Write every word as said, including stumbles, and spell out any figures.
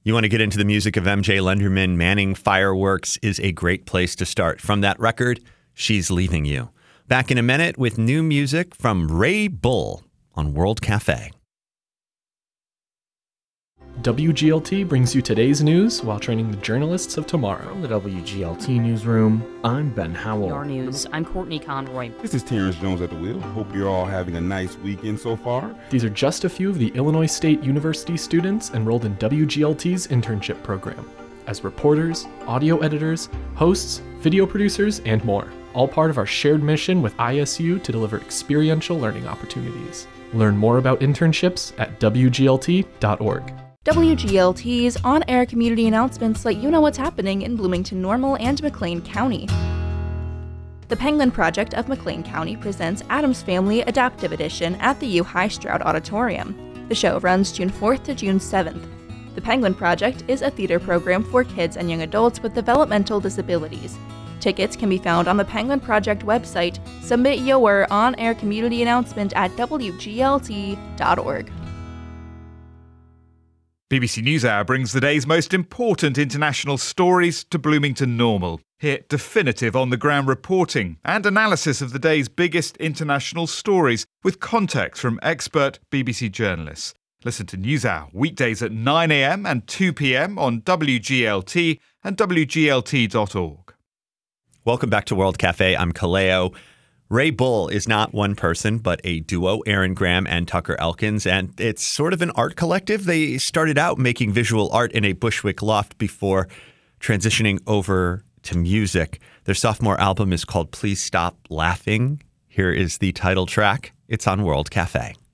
You want to get into the music of M J Lenderman, Manning Fireworks is a great place to start. From that record, She's Leaving You. Back in a minute with new music from Ray Bull on World Cafe. W G L T brings you today's news while training the journalists of tomorrow. From the W G L T newsroom, I'm Ben Howell. Your news, I'm Courtney Conroy. This is Terrence Jones at the wheel. Hope you're all having a nice weekend so far. These are just a few of the Illinois State University students enrolled in W G L T's internship program as reporters, audio editors, hosts, video producers, and more. All part of our shared mission with I S U to deliver experiential learning opportunities. Learn more about internships at W G L T dot org. W G L T's on-air community announcements let you know what's happening in Bloomington Normal and McLean County. The Penguin Project of McLean County presents Addams Family Adaptive Edition at the U High Stroud Auditorium. The show runs June fourth to June seventh. The Penguin Project is a theater program for kids and young adults with developmental disabilities. Tickets can be found on the Penguin Project website. Submit your on-air community announcement at W G L T dot org. B B C NewsHour brings the day's most important international stories to Bloomington Normal. Hear definitive on-the-ground reporting and analysis of the day's biggest international stories with context from expert B B C journalists. Listen to NewsHour weekdays at nine a.m. and two p.m. on W G L T and W G L T dot org. Welcome back to World Cafe. I'm Kaleo. Ray Bull is not one person, but a duo, Aaron Graham and Tucker Elkins, and it's sort of an art collective. They started out making visual art in a Bushwick loft before transitioning over to music. Their sophomore album is called Please Stop Laughing. Here is the title track. It's on World Cafe.